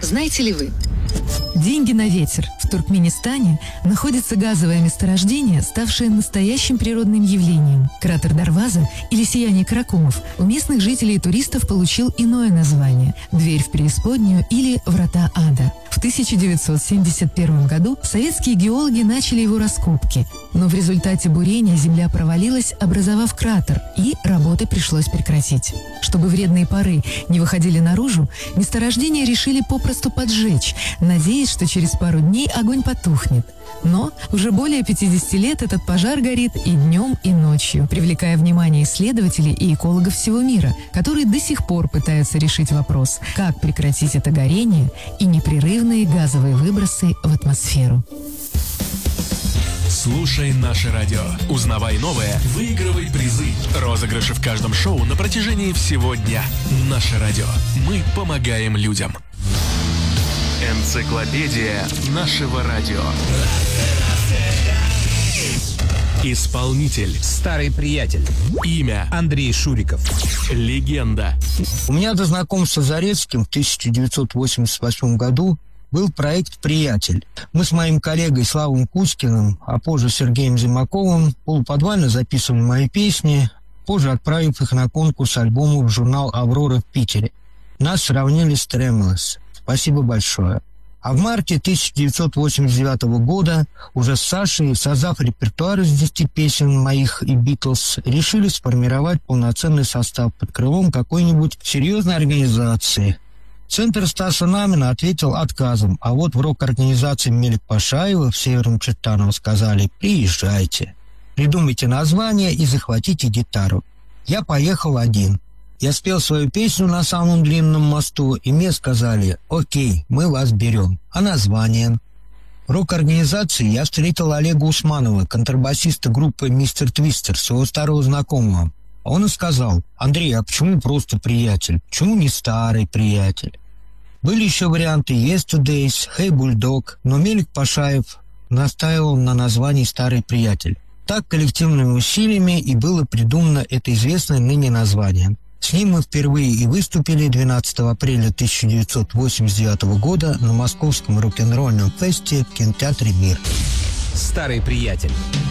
Знаете ли вы? Деньги на ветер. В Туркменистане находится газовое месторождение, ставшее настоящим природным явлением. Кратер Дарваза или сияние Каракумов у местных жителей и туристов получил иное название – «Дверь в преисподнюю» или «Врата ада». В 1971 году советские геологи начали его раскопки, но в результате бурения земля провалилась, образовав кратер, и работы пришлось прекратить. Чтобы вредные пары не выходили наружу, месторождение решили попросту поджечь, надеясь, что через пару дней огонь потухнет. Но уже более 50 лет этот пожар горит и днем, и ночью, привлекая внимание исследователей и экологов всего мира, которые до сих пор пытаются решить вопрос, как прекратить это горение и непрерывные газовые выбросы в атмосферу. Слушай наше радио. Узнавай новое, выигрывай призы. Розыгрыши в каждом шоу на протяжении всего дня. Наше радио. Мы помогаем людям. Энциклопедия нашего радио. Исполнитель. Старый приятель. Имя. Андрей Шуриков. Легенда. У меня до знакомства с Зарецким в 1988 году был проект «Приятель». Мы с моим коллегой Славом Кузькиным, а позже Сергеем Зимаковым, полуподвально записывали мои песни, позже отправив их на конкурс альбомов в журнал «Аврора» в Питере. Нас сравнили с Трэмелос. Спасибо большое. А в марте 1989 года уже с Сашей, создав репертуар из 10 песен моих и Битлз, решили сформировать полноценный состав под крылом какой-нибудь серьезной организации. Центр Стаса Намина ответил отказом, а вот в рок-организации Мелик Пашаева в Северном Чертаново сказали: «Приезжайте, придумайте название и захватите гитару». Я поехал один. Я спел свою песню на самом длинном мосту, и мне сказали: «Окей, мы вас берем». А название? В рок-организации я встретил Олега Усманова, контрабасиста группы «Мистер Твистер», своего старого знакомого. Он и сказал: «Андрей, а почему просто приятель? Почему не старый приятель?» Были еще варианты «Yesterdays», «Hey Bulldog», но Мелик Пашаев настаивал на названии «Старый приятель». Так коллективными усилиями и было придумано это известное ныне название. С ним мы впервые и выступили 12 апреля 1989 года на московском рок-н-ролльном фесте в кинотеатре «Мир». Старый приятель.